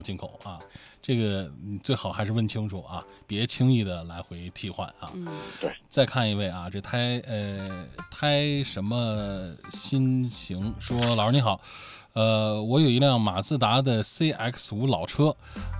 进口啊，这个你最好还是问清楚啊，别轻易的来回替换啊。 对。 再看一位啊，这胎什么心情说，老师你好，我有一辆马自达的 CX-5老车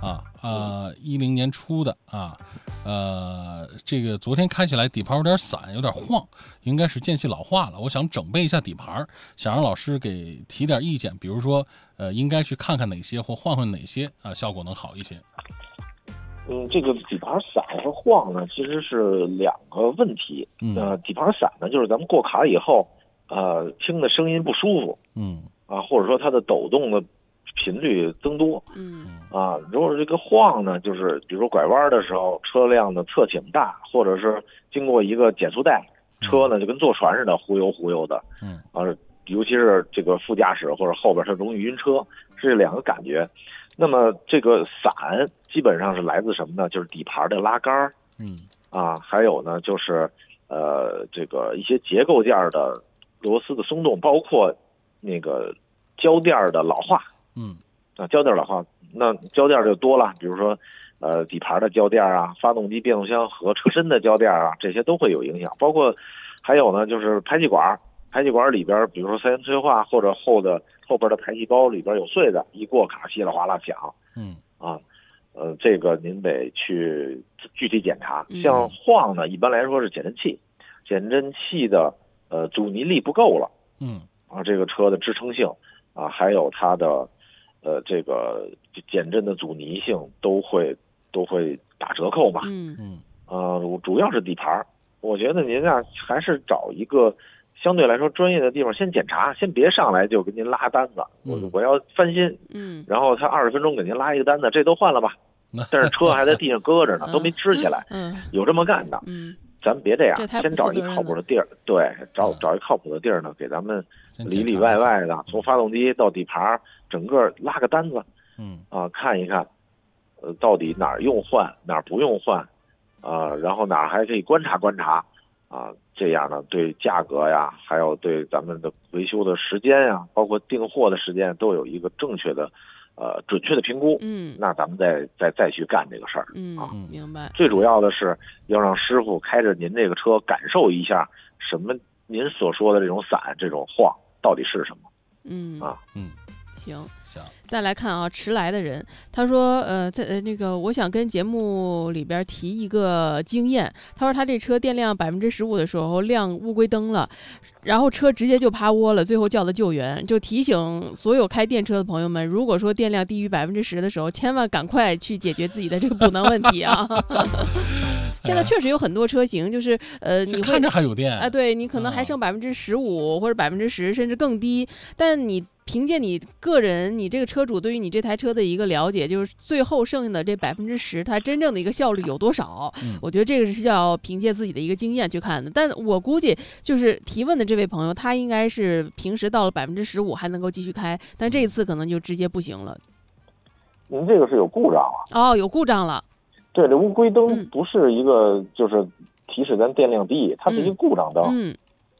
，10年出的啊，这个昨天开起来底盘有点散，有点晃，应该是间隙老化了。我想整备一下底盘，想让老师给提点意见，比如说应该去看看哪些或换哪些啊，效果能好一些。 这个底盘散和晃呢，其实是两个问题。底盘散呢，就是咱们过坎以后，听的声音不舒服。或者说它的抖动的频率增多。如果这个晃呢，就是比如说拐弯的时候，车辆的侧倾大，或者是经过一个减速带，车呢就跟坐船似的忽悠的。尤其是这个副驾驶或者后边它容易晕车，是这两个感觉。那么这个散基本上是来自什么呢？就是底盘的拉杆还有呢就是这个一些结构件的螺丝的松动，包括那个胶垫的老化。胶垫老化，那胶垫就多了，比如说底盘的胶垫啊，发动机变速箱和车身的胶垫啊，这些都会有影响。包括还有呢就是排气管里边，比如说三元催化或者后边的排气包里边有碎的，一过卡稀里哗啦响。这个您得去具体检查。像晃呢，一般来说是减震器的阻尼力不够了。这个车的支撑性还有它的这个减震的阻尼性都会打折扣吧。主要是底盘，我觉得您还是找一个相对来说专业的地方先检查，先别上来就给您拉单子。我要翻新，然后他20分钟给您拉一个单子，这都换了吧？但是车还在地上搁着呢，都没支起来。有这么干的。咱们别这样，先找一靠谱的地儿，对，找一靠谱的地儿呢，给咱们里外的，从发动机到底盘整个拉个单子。看一看，到底哪儿用换，哪儿不用换，然后哪儿还可以观察，这样呢，对价格呀，还有对咱们的维修的时间呀，包括订货的时间，都有一个正确的准确的评估。那咱们再去干这个事儿。 明白。 最主要的是要让师傅开着您这个车感受一下什么您所说的这种散这种晃到底是什么。 行，再来看啊，迟来的人，他说，那个，我想跟节目里边提一个经验。他说他这车电量15%的时候亮乌龟灯了，然后车直接就趴窝了，最后叫的救援。就提醒所有开电车的朋友们，如果说电量低于10%的时候，千万赶快去解决自己的这个补能问题啊。现在确实有很多车型，就是你会看着还有电对，你可能还剩15%或者10%，甚至更低，但你凭借你个人，你这个车主对于你这台车的一个了解，就是最后剩下的这10%，它真正的一个效率有多少？我觉得这个是要凭借自己的一个经验去看的。但我估计就是提问的这位朋友，他应该是平时到了15%还能够继续开，但这一次可能就直接不行了。 您这个是有故障了。 有故障了。 对，这乌龟灯不是一个就是提示咱电量低，它是一个故障灯。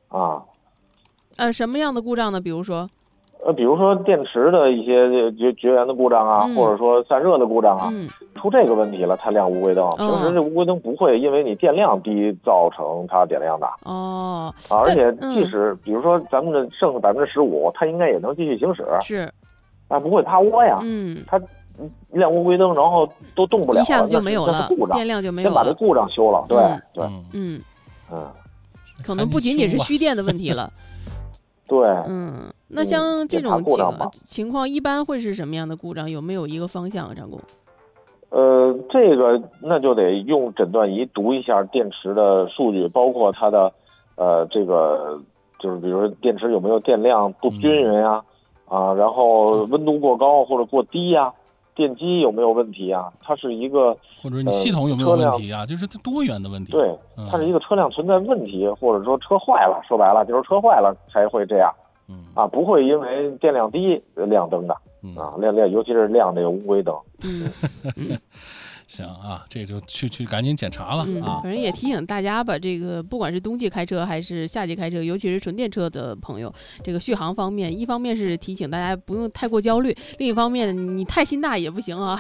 什么样的故障呢？比如说电池的一些绝缘的故障啊，或者说散热的故障啊，出这个问题了，它亮乌龟灯。平时这乌龟灯不会因为你电量低造成它点亮的。而且即使比如说咱们的剩15%，它应该也能继续行驶。 是， 不会趴窝呀。它亮乌龟灯，然后都动不了了， 一下子就没有了， 故障， 电量就没有了。 先把这故障修了。对。 可能不仅仅是虚电的问题了。 对。 那像这种情况一般会是什么样的故障？有没有一个方向，张工？ 这个那就得用诊断仪读一下电池的数据，包括它的这个就是比如说电池有没有电量不均匀呀，然后温度过高或者过低呀，电机有没有问题啊？它是一个或者你系统有没有问题啊？就是它多元的问题。 对，它是一个车辆存在问题，或者说车坏了，说白了就是车坏了才会这样。不会因为电量低亮灯的。亮，尤其是亮这个乌龟灯。 行啊，这就去赶紧检查了啊。 反正也提醒大家吧，这个不管是冬季开车还是夏季开车，尤其是纯电车的朋友，这个续航方面，一方面是提醒大家不用太过焦虑，另一方面你太心大也不行啊。